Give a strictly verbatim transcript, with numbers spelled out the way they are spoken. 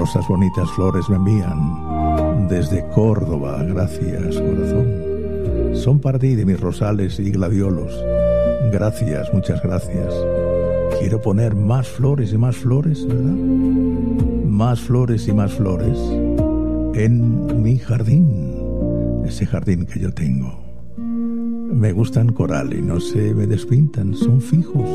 rosas bonitas, flores me envían desde Córdoba. Gracias, corazón. Son para ti de mis rosales y gladiolos. Gracias, muchas gracias. Quiero poner más flores y más flores, ¿verdad? Más flores y más flores en mi jardín, ese jardín que yo tengo. Me gustan coral y no se me despintan, son fijos.